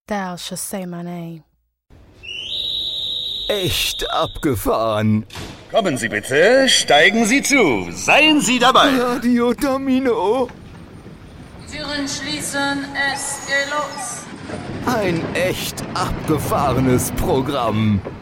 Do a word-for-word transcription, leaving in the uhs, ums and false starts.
Thou shalt say my name. Echt abgefahren. Kommen Sie bitte, steigen Sie zu. Seien Sie dabei. Radio Domino. Türen schließen, es geht los. Ein echt abgefahrenes Programm.